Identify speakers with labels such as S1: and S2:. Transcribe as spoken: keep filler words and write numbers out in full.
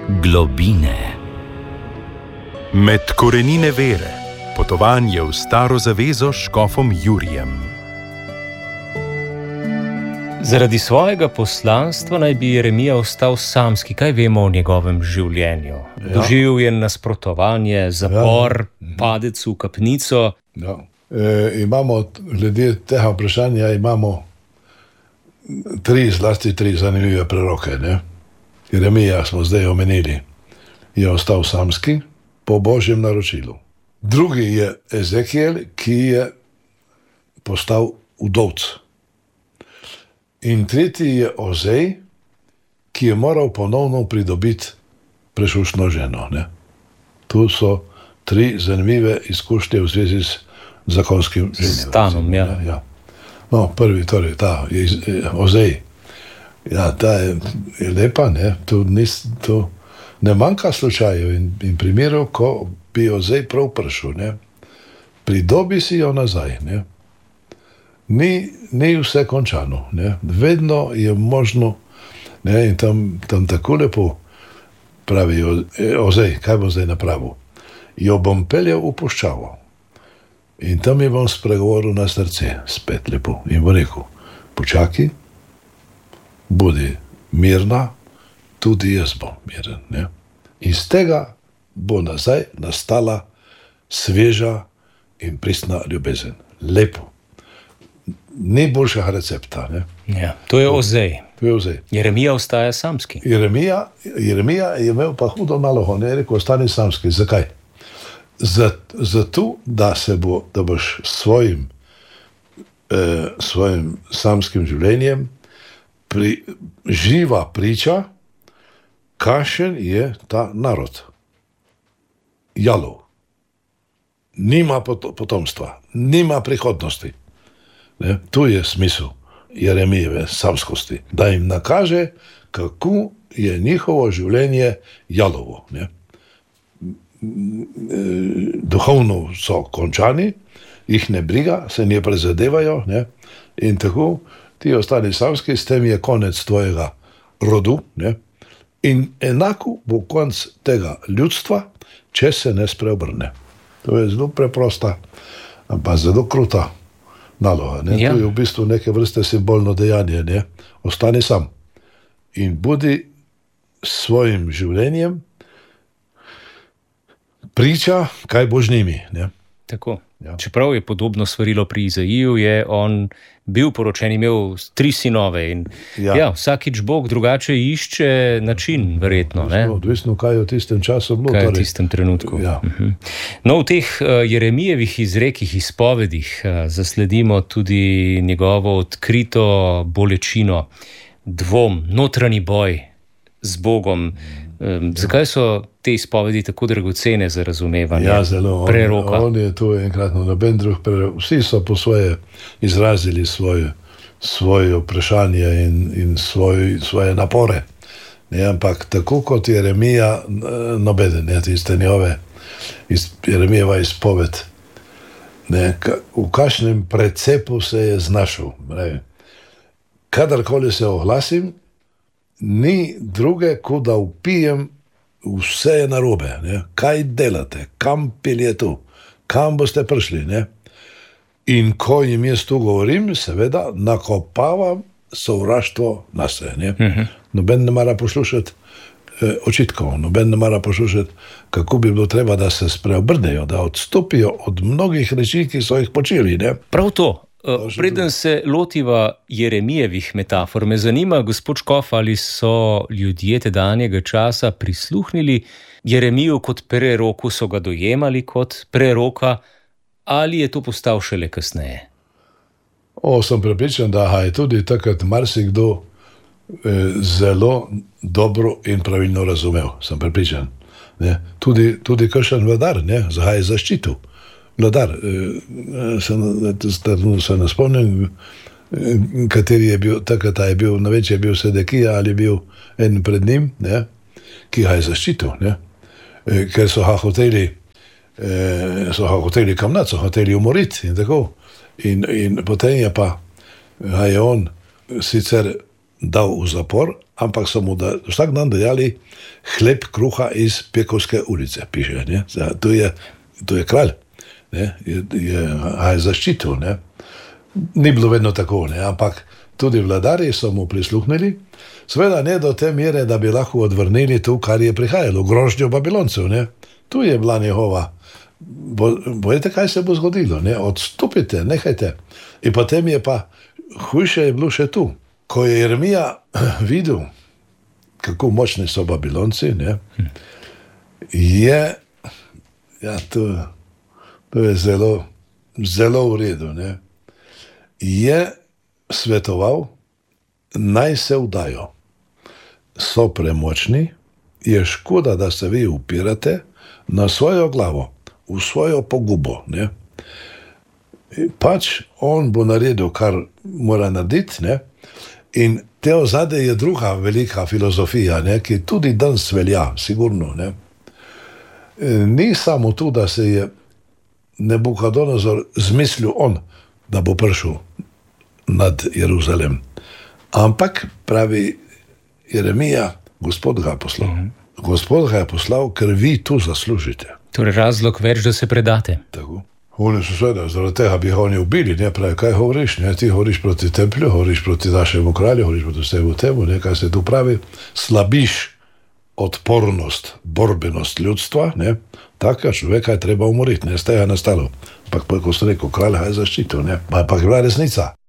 S1: Globine. Med korenine vere. Potovanje v staro zavezo s škofom Jurijem.
S2: Zaradi svojega poslanstva naj bi Jeremija ostal samski. Kaj vemo o njegovem življenju? Ja. Doživel je nasprotovanje, zapor, ja. Padec v kapnico.
S3: Ja. E, imamo, glede tega vprašanja, imamo tri, zlasti tri zanimive preroke. Ne? Jeremija smo zdaj omenili. Je ostal samski po Božjem naročilu. Drugi je Ezekiel, ki je postal udovc. In tretji je Ozej, ki je moral ponovno pridobiti prešušno ženo. Ne? Tu so tri zanimive izkušnje v zvezi z zakonskim ženjem.
S2: Stanom, ja.
S3: ja. No, prvi, torej, ta je, je Ozej. Ja, ta je, je lepa, ne? Tu, nis, tu ne manjka slučajev in, in primerov, ko bi Ozej prav prišel, ne? Pridobi si jo nazaj, ne? Ni, ni vse končano, ne? Vedno je možno, ne? In tam, tam tako lepo pravi Ozej, kaj bo zdaj napravil? Jo bom peljal v puščavo in tam je bom spregovoril na srce, spet lepo, in bo rekel, počakaj, bodi mirna, tudi jaz bom miren, ne? Iz tega bo nazaj nastala sveža in pristna ljubezen. Lepo. Ni boljšega recepta, ne?
S2: Ja, to je Ozej.
S3: To je Ozej.
S2: Jeremija ostaja samski.
S3: Jeremija, Jeremija je imel pa hudo nalogo, ne, rekel, ostani samski. Zakaj? Zato, da se bo, da boš svojim, eh, svojim samskim življenjem pri, živa priča, kakšen je ta narod. Jalov. Nima potomstva, nima prihodnosti. Ne? Tu je smisel Jeremijeve samskosti, da jim nakaže, kako je njihovo življenje jalovo. Ne? Duhovno so končani, jih ne briga, se ne prezadevajo, ne? In tako ti ostani samski, s tem je konec tvojega rodu, ne? In enako bo konc tega ljudstva, če se ne spreobrne. To je zelo preprosta, pa zelo kruta naloga. Ne? Ja. To je v bistvu neke vrste simbolno dejanje. Ne? Ostani sam in budi svojim življenjem priča, kaj boš njimi. Ne?
S2: Tako. Ja. Čeprav je podobno svarilo pri Izaiju, je on bil poročen, imel tri sinove in ja. Ja, vsakič Bog drugače išče način, verjetno. Ne?
S3: Odvisno, kaj je v tistem času bilo.
S2: Kaj je v tistem trenutku.
S3: Ja.
S2: Uh-huh. No, v teh uh, Jeremijevih izrekih, izpovedih uh, zasledimo tudi njegovo odkrito bolečino, dvom, notranji boj z Bogom. Um, zakaj so te izpovedi tako dragocene za razumevanje?
S3: Ja, zelo.
S2: Preroka.
S3: On, on je tu enkratno noben drug prerok. Vsi so po svoje izrazili svoje, svoje vprašanje in, in svoje, svoje napore. Ne, ampak tako kot Jeremija, nobeden, ne, tiste njove, iz, Jeremijeva izpoved, ne, v kakšnem precepu se je znašel. Ne. Kadarkoli se oglasim, ni druge, kot da upijem, vse je narobe. Ne? Kaj delate? Kam peljete? Kam boste prišli? Ne? In ko jim jaz tu govorim, seveda nakopavam sovraštvo na se. Ne? Uh-huh. Noben ne mara poslušati eh, očitkov, noben ne mara poslušati, kako bi bilo treba, da se spreobrnejo, da odstopijo od mnogih reči, ki so jih počeli. Ne?
S2: Prav to. Preden se lotiva Jeremijevih metafor, me zanima, gospod Škof, ali so ljudje tedanjega časa prisluhnili Jeremiju kot preroku, so ga dojemali kot preroka, ali je to postal šele kasneje?
S3: O, sem prepričan, da je tudi takrat marsikdo eh, zelo dobro in pravilno razumel, sem prepričan. Ne? Tudi, tudi kakšen vladar, zakaj je zaščitil. Vladar, se, se ne spomnim, kateri je bil, takrat je bil, največ je bil Sedekija ali je bil en pred njim, ne, ki ga je zaščitil, ne, ker so ga hoteli, so ga hoteli kamnati, so hoteli umoriti in tako. In, in potem je pa, ga je on sicer dal v zapor, ampak so mu da, vsak dan dajali hleb, kruha iz Pekovske ulice, piše. Ne? To je, to je kralj, ne? Je, je, je zaščitil. Ne? Ni bilo vedno tako, ne? Ampak tudi vladarji so mu prisluhnili, seveda ne do te mere, da bi lahko odvrnili to, kar je prihajalo, grožnjo Babiloncev. Ne? Tu je bila njihova. Bo, bojete, kaj se bo zgodilo, ne? Odstopite, nehajte. In potem je pa, hujše je bilo še tu. Ko je Jeremija videl, kako močni so Babilonci, ne? Je, ja, to, to je zelo, zelo v redu, ne? Je svetoval, naj se vdajo. So premočni, je škoda, da se vi upirate na svojo glavo, v svojo pogubo. Ne? Pač on bo naredil, kar mora narediti, ne? In te ozadje je druga velika filozofija, ne? Ki tudi danes velja, sigurno. Ne? Ni samo to, da se je Nebukadnezar zmislil on, da bo prišel nad Jeruzalem. Ampak, pravi Jeremija, Gospod ga je poslal. Mm-hmm. Gospod ga je poslal, ker vi tu zaslužite.
S2: Torej razlog več, da se predate.
S3: Tako. Oni so seveda, zaradi tega bi oni ubili, ne pravi, kaj govoriš, ne? Ti govoriš proti templju, govoriš proti našemu kralju, govoriš proti vsemu temu, ne? Kaj se tu pravi, slabiš odpornost, borbenost ljudstva, ne? Taka človeka je treba umoriti, ne? Z tega nastalo. Ampak, ko ste rekel, kralj ga je zaščitil, ne? Ampak je bila resnica.